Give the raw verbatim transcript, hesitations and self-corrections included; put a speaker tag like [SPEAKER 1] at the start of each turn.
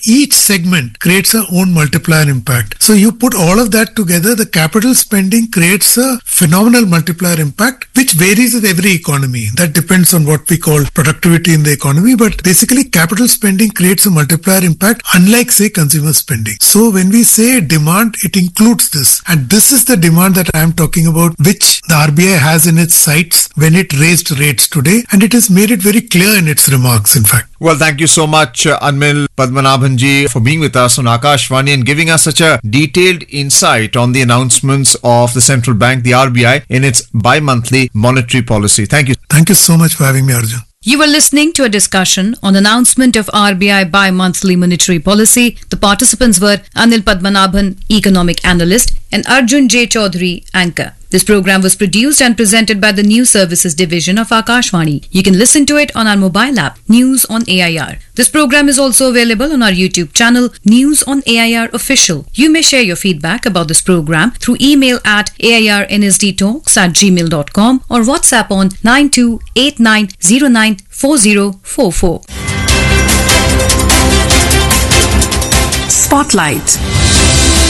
[SPEAKER 1] each segment creates a own multiplier impact. So you put all of that together, the capital spending creates a phenomenal multiplier impact, which varies with every economy. That depends on what we call productivity in the economy, but basically capital spending creates a multiplier impact, unlike say consumer spending. So when we say demand, it includes this, and this is the demand that I am talking about, which the R B I has in its sights when it raised rates today, and it has made it very clear in its remarks, in fact.
[SPEAKER 2] Well, thank you so much, uh, Anmil Padmanabhanji, for being with us on Akashvani and giving us such a detailed insight on the announcements of the central bank, the R B I, in its bi-monthly monetary policy. Thank you.
[SPEAKER 1] Thank you so much for having me, Arjun.
[SPEAKER 3] You were listening to a discussion on announcement of R B I bi-monthly monetary policy. The participants were Anil Padmanabhan, economic analyst, and Arjun J. Chaudhary, anchor. This program was produced and presented by the News Services Division of Akashvani. You can listen to it on our mobile app, News on A I R. This program is also available on our YouTube channel, News on A I R Official. You may share your feedback about this program through email at airnsdtalks at gmail dot com or WhatsApp on nine two eight nine zero nine four zero four four.
[SPEAKER 4] Spotlight.